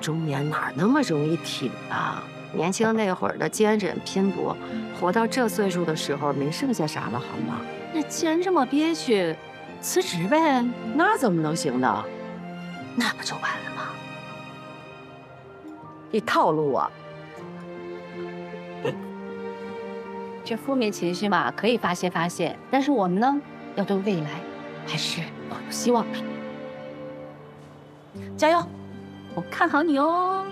中年哪那么容易挺啊？年轻那会儿的坚韧拼搏，活到这岁数的时候没剩下啥了，好吗？那既然这么憋屈，辞职呗。那怎么能行呢？那不就完了吗？你套路我。这负面情绪嘛，可以发泄发泄，但是我们呢，要对未来还是抱有希望的。加油，我看好你哦。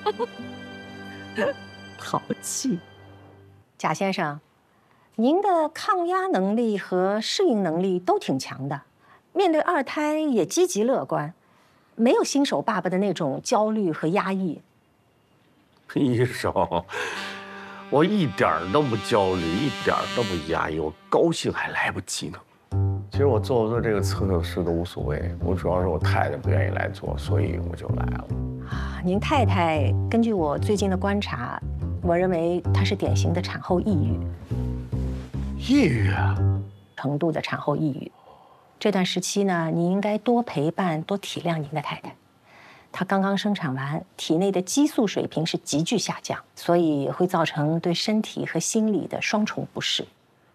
淘气。 贾先生，您的抗压能力和适应能力都挺强的，面对二胎也积极乐观，没有新手爸爸的那种焦虑和压抑。 医生，我一点都不焦虑，一点都不压抑，我高兴还来不及呢。其实我做不做这个测试都无所谓，我主要是我太太不愿意来做，所以我就来了。 啊，您太太根据我最近的观察，我认为她是典型的产后抑郁。 抑郁啊？ 程度的产后抑郁。这段时期呢，你应该多陪伴、多体谅您的太太。她刚刚生产完，体内的激素水平是急剧下降，所以会造成对身体和心理的双重不适。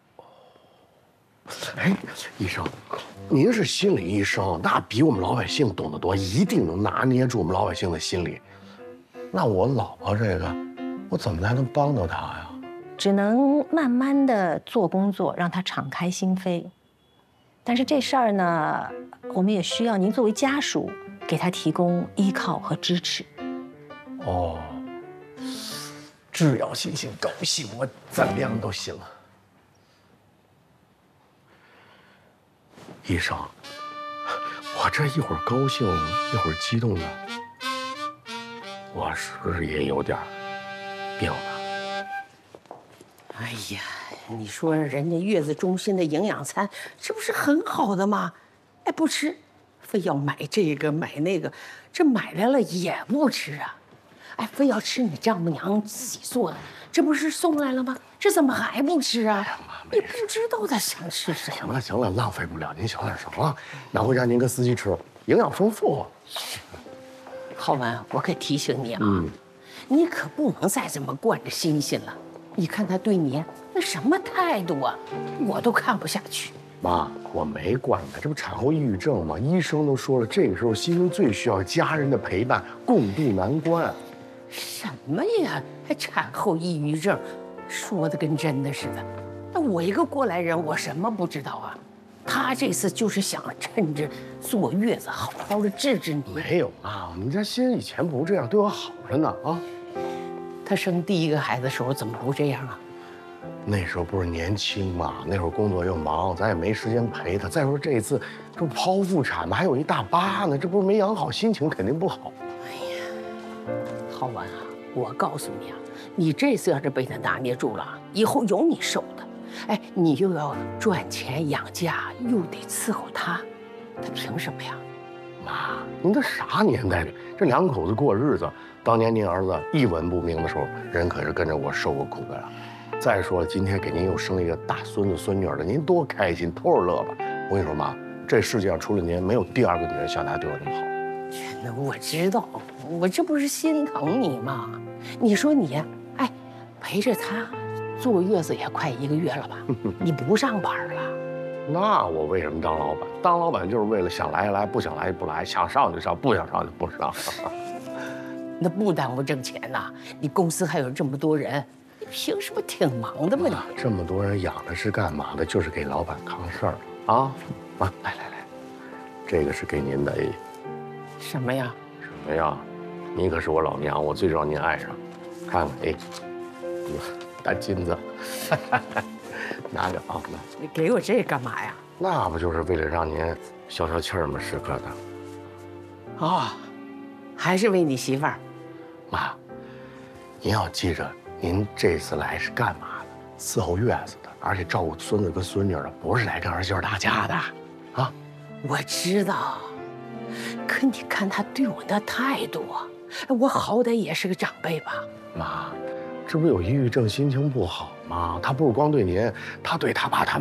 哎，医生，您是心理医生，那比我们老百姓懂得多，一定能拿捏住我们老百姓的心理。那我老婆这个，我怎么才能帮到她呀？ 只能慢慢的做工作，让她敞开心扉。但是这事儿呢，我们也需要您作为家属，给她提供依靠和支持。 哦，只要信心高兴，我怎么样都行。医生，我这一会儿高兴，一会儿激动的，我是不是也有点病了？ 哎呀，你说人家月子中心的营养餐，这不是很好的吗？哎，不吃，非要买这个买那个，这买来了也不吃啊！哎，非要吃你丈母娘自己做的，这不是送来了吗？这怎么还不吃啊？你不知道他想吃什么。 行了行了，浪费不了，您小点声啊，拿回家您跟司机吃，营养丰富。 浩文，我可提醒你啊，你可不能再这么惯着欣欣了。你看他对你那什么态度啊，我都看不下去。 妈，我没惯他，这不产后抑郁症吗？医生都说了，这个时候欣欣最需要家人的陪伴，共度难关。 什么呀？还产后抑郁症，说的跟真的似的。那我一个过来人，我什么不知道啊？他这次就是想趁着坐月子，好好的治治你。 没有啊，我们家欣以前不这样，对我好着呢啊。 他生第一个孩子的时候怎么不这样啊？ 那时候不是年轻嘛，那会儿工作又忙，咱也没时间陪他。再说这次这不剖腹产吗？还有一大疤呢，这不是没养好，心情肯定不好。 浩文啊，我告诉你啊，你这次要是被他拿捏住了，以后有你受的。哎，你又要赚钱养家，又得伺候他，他凭什么呀？ 妈，您这啥年代了？这两口子过日子，当年您儿子一文不名的时候，人可是跟着我受过苦的呀。再说了，今天给您又生一个大孙子孙女的，您多开心，偷着乐吧。我跟你说妈，这世界上除了您，没有第二个女人像她对我这么好。 那我知道，我这不是心疼你吗？你说你，哎，陪着他坐月子也快1个月了吧？你不上班了？ 那我为什么当老板？当老板就是为了想来来，不想来不来，想上就上，不想上就不上。 那不耽误挣钱呐！你公司还有这么多人，你凭什么挺忙的吧你？ 这么多人养着是干嘛的？就是给老板扛事儿啊！妈，来来来，这个是给您的。 什么呀？ 什么呀？你可是我老娘，我最让您爱上。看看，哎，大金子，拿着啊，拿。 你给我这干嘛呀？ 那不就是为了让您消消气儿吗？时刻的。 哦，还是为你媳妇儿。 妈，您要记着，您这次来是干嘛的？伺候月子的，而且照顾孙子跟孙女的，不是来跟儿媳妇打架的，啊？ 我知道，可你看他对我那态度啊，我好歹也是个长辈吧？ 妈，这不有抑郁症、心情不好吗？他不是光对您，他对他爸他